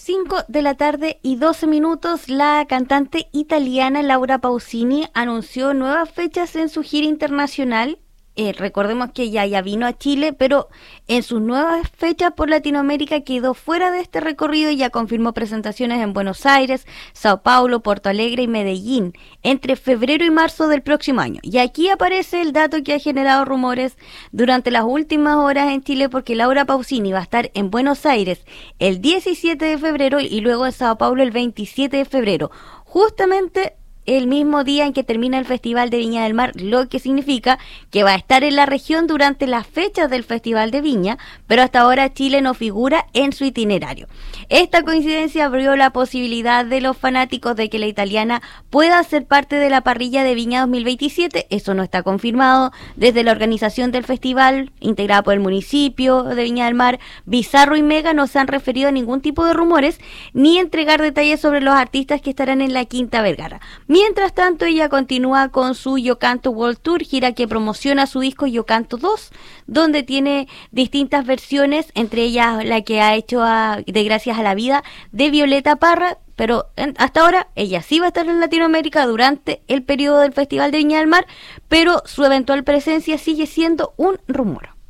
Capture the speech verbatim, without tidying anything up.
cinco de la tarde y doce minutos, la cantante italiana Laura Pausini anunció nuevas fechas en su gira internacional. Eh, recordemos que ella ya vino a Chile, pero en sus nuevas fechas por Latinoamérica quedó fuera de este recorrido y ya confirmó presentaciones en Buenos Aires, Sao Paulo, Porto Alegre y Medellín entre febrero y marzo del próximo año. Y aquí aparece el dato que ha generado rumores durante las últimas horas en Chile, porque Laura Pausini va a estar en Buenos Aires el diecisiete de febrero y luego en Sao Paulo el veintisiete de febrero, justamente el mismo día en que termina el Festival de Viña del Mar, lo que significa que va a estar en la región durante las fechas del Festival de Viña, pero hasta ahora Chile no figura en su itinerario. Esta coincidencia abrió la posibilidad de los fanáticos de que la italiana pueda ser parte de la parrilla de Viña dos mil veintisiete. Eso no está confirmado. Desde la organización del festival, integrada por el municipio de Viña del Mar, Bizarro y Mega no se han referido a ningún tipo de rumores ni entregar detalles sobre los artistas que estarán en la Quinta Vergara. Mientras tanto, ella continúa con su Yo Canto World Tour, gira que promociona su disco Yo Canto dos, donde tiene distintas versiones, entre ellas la que ha hecho a, de Gracias a la Vida de Violeta Parra, pero en, hasta ahora ella sí va a estar en Latinoamérica durante el periodo del Festival de Viña del Mar, pero su eventual presencia sigue siendo un rumor.